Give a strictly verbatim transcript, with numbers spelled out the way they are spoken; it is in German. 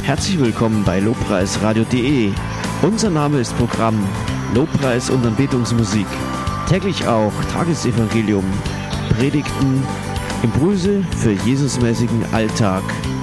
Herzlich willkommen bei lobpreisradio punkt de. Unser Name ist Programm Lobpreis und Anbetungsmusik. Täglich auch Tagesevangelium, Predigten, Impulse für Jesusmäßigen Alltag.